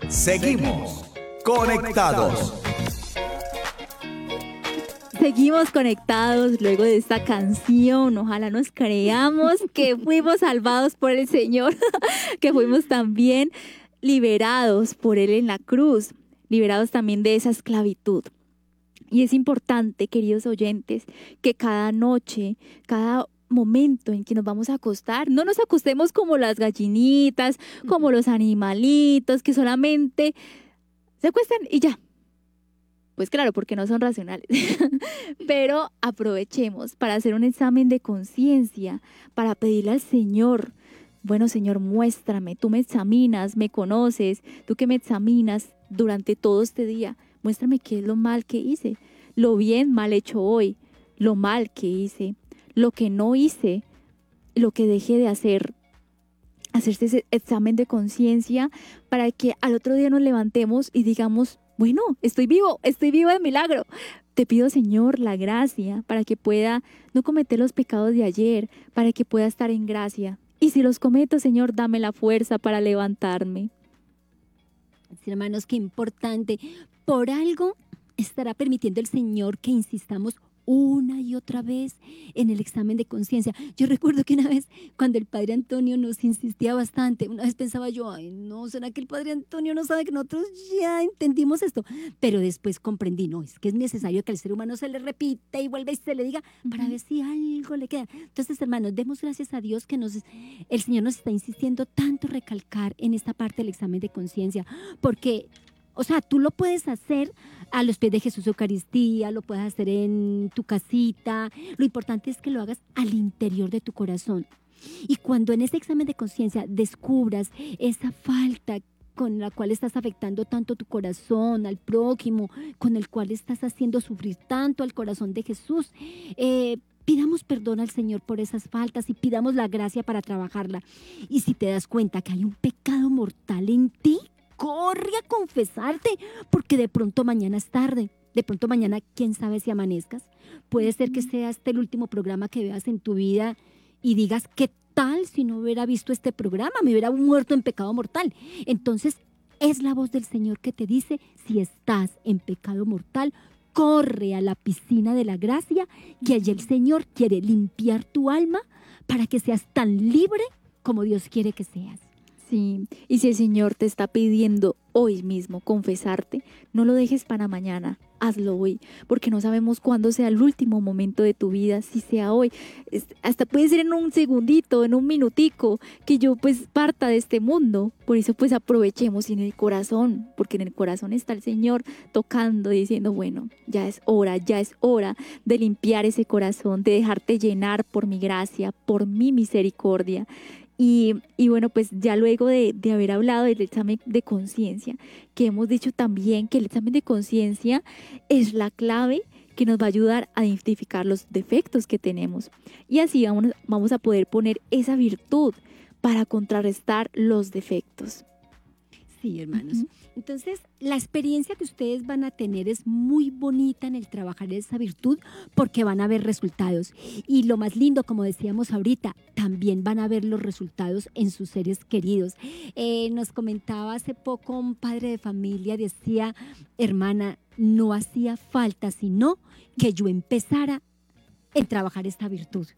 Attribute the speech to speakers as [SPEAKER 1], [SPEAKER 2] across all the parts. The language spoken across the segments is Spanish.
[SPEAKER 1] Seguimos conectados.
[SPEAKER 2] Seguimos conectados luego de esta canción. Ojalá nos creamos que fuimos salvados por el Señor, que fuimos también liberados por Él en la cruz, liberados también de esa esclavitud. Y es importante, queridos oyentes, que cada noche, cada momento en que nos vamos a acostar, no nos acostemos como las gallinitas, como los animalitos, que solamente se acuestan y ya. Pues claro, porque no son racionales. Pero aprovechemos para hacer un examen de conciencia, para pedirle al Señor, bueno, Señor, muéstrame, tú me examinas, me conoces, tú que me examinas durante todo este día, muéstrame qué es lo mal que hice, lo bien mal hecho hoy, lo mal que hice, lo que no hice, lo que dejé de hacer. Hacerse ese examen de conciencia para que al otro día nos levantemos y digamos, bueno, estoy vivo de milagro. Te pido, Señor, la gracia para que pueda no cometer los pecados de ayer, para que pueda estar en gracia. Y si los cometo, Señor, dame la fuerza para levantarme.
[SPEAKER 3] Sí, hermanos, qué importante. Por algo estará permitiendo el Señor que insistamos una y otra vez en el examen de conciencia. Yo recuerdo que una vez, cuando el Padre Antonio nos insistía bastante, una vez pensaba yo, ay, no, ¿será que el Padre Antonio no sabe que nosotros ya entendimos esto? Pero después comprendí, no, es que es necesario que al ser humano se le repita y vuelva y se le diga para ver si algo le queda. Entonces, hermanos, demos gracias a Dios que el Señor nos está insistiendo tanto recalcar en esta parte del examen de conciencia, porque, o sea, tú lo puedes hacer a los pies de Jesús Eucaristía, lo puedes hacer en tu casita. Lo importante es que lo hagas al interior de tu corazón. Y cuando en ese examen de conciencia descubras esa falta con la cual estás afectando tanto tu corazón, al prójimo, con el cual estás haciendo sufrir tanto al corazón de Jesús, pidamos perdón al Señor por esas faltas y pidamos la gracia para trabajarla. Y si te das cuenta que hay un pecado mortal en ti, corre a confesarte, porque de pronto mañana es tarde. De pronto mañana, quién sabe si amanezcas. Puede ser que sea este el último programa que veas en tu vida y digas, ¿qué tal si no hubiera visto este programa? Me hubiera muerto en pecado mortal. Entonces, es la voz del Señor que te dice, si estás en pecado mortal, corre a la piscina de la gracia, que allí el Señor quiere limpiar tu alma para que seas tan libre como Dios quiere que seas.
[SPEAKER 2] Sí, y si el Señor te está pidiendo hoy mismo confesarte, no lo dejes para mañana, hazlo hoy, porque no sabemos cuándo sea el último momento de tu vida, si sea hoy, hasta puede ser en un segundito, en un minutico, que yo pues parta de este mundo. Por eso pues aprovechemos en el corazón, porque en el corazón está el Señor tocando, diciendo, bueno, ya es hora de limpiar ese corazón, de dejarte llenar por mi gracia, por mi misericordia. Y bueno, pues ya luego de haber hablado del examen de conciencia, que hemos dicho también que el examen de conciencia es la clave que nos va a ayudar a identificar los defectos que tenemos. Y así vamos a poder poner esa virtud para contrarrestar los defectos.
[SPEAKER 3] Sí, hermanos. Entonces, la experiencia que ustedes van a tener es muy bonita en el trabajar esa virtud porque van a ver resultados. Y lo más lindo, como decíamos ahorita, también van a ver los resultados en sus seres queridos. Nos comentaba hace poco un padre de familia, decía, hermana, no hacía falta sino que yo empezara en trabajar esta virtud.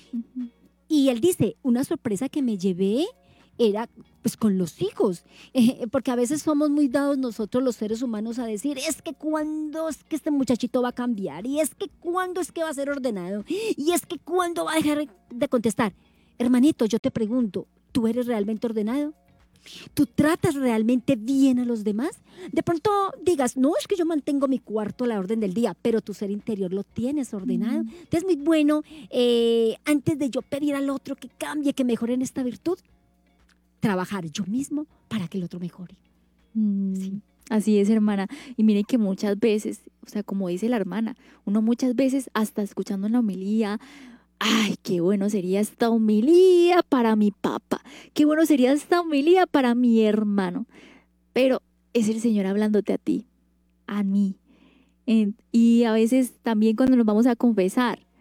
[SPEAKER 3] Y él dice, una sorpresa que me llevé era pues con los hijos, porque a veces somos muy dados nosotros los seres humanos a decir, es que cuándo es que este muchachito va a cambiar, y es que cuándo es que va a ser ordenado, y es que cuándo va a dejar de contestar. Hermanito, yo te pregunto, ¿tú eres realmente ordenado? ¿Tú tratas realmente bien a los demás? De pronto digas, no, es que yo mantengo mi cuarto a la orden del día, pero tu ser interior lo tienes ordenado. Entonces es muy bueno, antes de yo pedir al otro que cambie, que mejore en esta virtud, trabajar yo mismo para que el otro mejore.
[SPEAKER 2] Sí. Así es, hermana. Y miren que muchas veces, o sea, como dice la hermana, uno muchas veces hasta escuchando en la homilía, ay, qué bueno sería esta homilía para mi papá, qué bueno sería esta homilía para mi hermano. Pero es el Señor hablándote a ti, a mí. Y a veces también cuando nos vamos a confesar,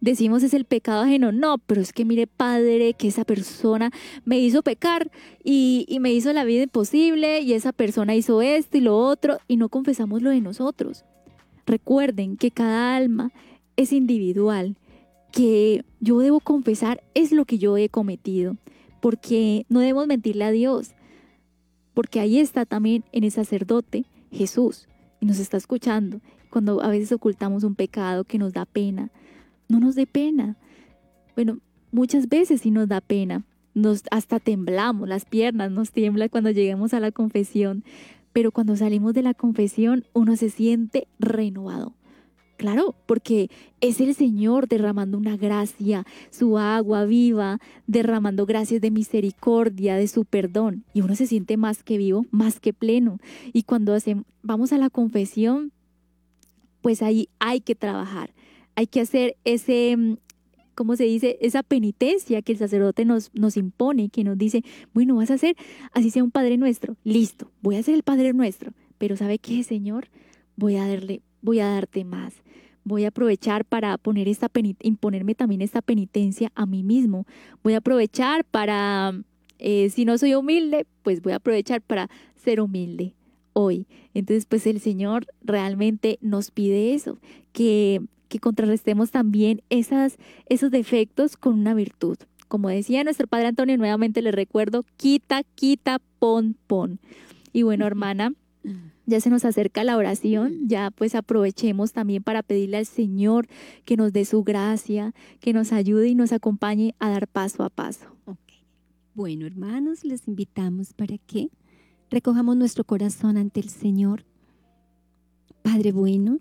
[SPEAKER 2] decimos es el pecado ajeno. No, pero es que mire, Padre, que esa persona me hizo pecar y me hizo la vida imposible y esa persona hizo esto y lo otro y no confesamos lo de nosotros. Recuerden que cada alma es individual, que yo debo confesar es lo que yo he cometido, porque no debemos mentirle a Dios, porque ahí está también en el sacerdote Jesús y nos está escuchando. Cuando a veces ocultamos un pecado que nos da pena, no nos dé pena. Bueno, muchas veces sí nos da pena, hasta temblamos, las piernas nos tiemblan cuando lleguemos a la confesión, pero cuando salimos de la confesión uno se siente renovado. Claro, porque es el Señor derramando una gracia, su agua viva, derramando gracias de misericordia, de su perdón. Y uno se siente más que vivo, más que pleno. Y cuando vamos a la confesión, pues ahí hay que trabajar. Hay que hacer ¿cómo se dice? Esa penitencia que el sacerdote nos impone, que nos dice, bueno, vas a hacer, así sea un Padre Nuestro. Listo, voy a hacer el Padre Nuestro. Pero ¿sabe qué, Señor? Voy a darte más. Voy a aprovechar para imponerme también esta penitencia a mí mismo. Voy a aprovechar para, si no soy humilde, pues voy a aprovechar para ser humilde hoy. Entonces, pues el Señor realmente nos pide eso, que contrarrestemos también esos defectos con una virtud. Como decía nuestro Padre Antonio, nuevamente les recuerdo, quita, pon. Y bueno, hermana, ya se nos acerca la oración, ya pues aprovechemos también para pedirle al Señor que nos dé su gracia, que nos ayude y nos acompañe a dar paso a paso.
[SPEAKER 3] Okay. Bueno, hermanos, les invitamos para que recojamos nuestro corazón ante el Señor. Padre bueno,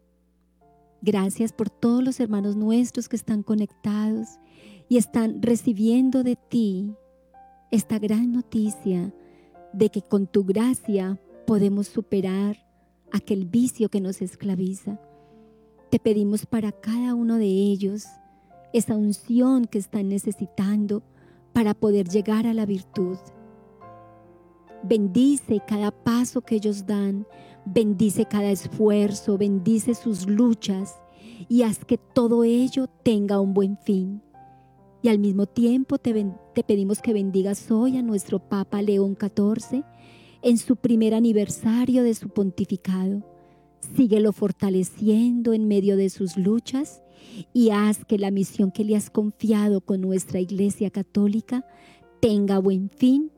[SPEAKER 3] gracias por todos los hermanos nuestros que están conectados y están recibiendo de ti esta gran noticia de que con tu gracia podemos superar aquel vicio que nos esclaviza. Te pedimos para cada uno de ellos esa unción que están necesitando para poder llegar a la virtud. Bendice cada paso que ellos dan, bendice cada esfuerzo, bendice sus luchas y haz que todo ello tenga un buen fin. Y al mismo tiempo te pedimos que bendigas hoy a nuestro Papa León XIV en su primer aniversario de su pontificado. Síguelo fortaleciendo en medio de sus luchas y haz que la misión que le has confiado con nuestra Iglesia Católica tenga buen fin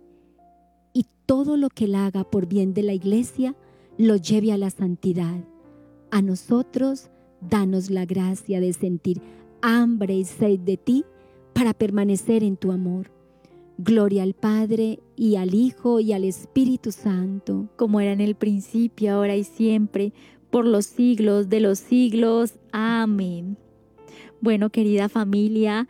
[SPEAKER 3] y todo lo que él haga por bien de la Iglesia lo lleve a la santidad. A nosotros, danos la gracia de sentir hambre y sed de ti para permanecer en tu amor. Gloria al Padre, y al Hijo, y al Espíritu Santo.
[SPEAKER 2] Como era en el principio, ahora y siempre, por los siglos de los siglos. Amén. Bueno, querida familia,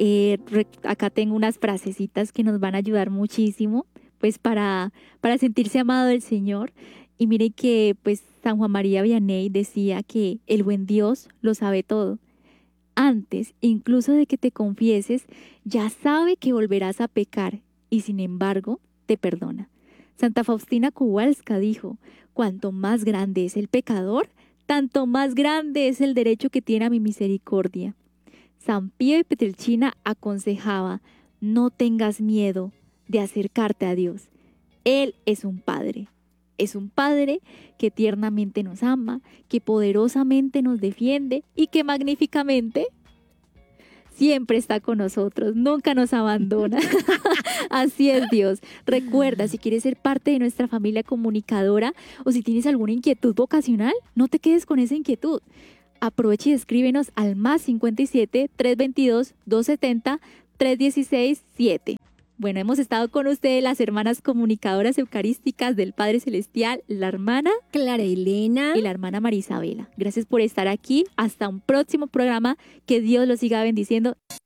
[SPEAKER 2] acá tengo unas frasecitas que nos van a ayudar muchísimo, pues para sentirse amado del Señor. Y mire que pues San Juan María Vianney decía que el buen Dios lo sabe todo. Antes, incluso de que te confieses, ya sabe que volverás a pecar y sin embargo te perdona. Santa Faustina Kowalska dijo, cuanto más grande es el pecador, tanto más grande es el derecho que tiene a mi misericordia. San Pío de Pietrelcina aconsejaba, no tengas miedo de acercarte a Dios. Él es un Padre. Es un Padre que tiernamente nos ama, que poderosamente nos defiende y que magníficamente siempre está con nosotros, nunca nos abandona. Así es Dios. Recuerda, si quieres ser parte de nuestra familia comunicadora o si tienes alguna inquietud vocacional, no te quedes con esa inquietud. Aprovecha y escríbenos al +57 322 270 316 7. Bueno, hemos estado con ustedes las hermanas comunicadoras eucarísticas del Padre Celestial, la hermana
[SPEAKER 3] Clara Elena
[SPEAKER 2] y la hermana María Isabela. Gracias por estar aquí. Hasta un próximo programa. Que Dios los siga bendiciendo.